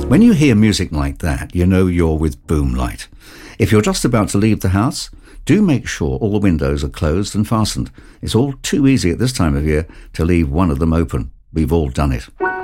When you hear music like that, you know you're with Boomlight. If you're just about to leave the house, do make sure all the windows are closed and fastened. It's all too easy at this time of year to leave one of them open. We've all done it.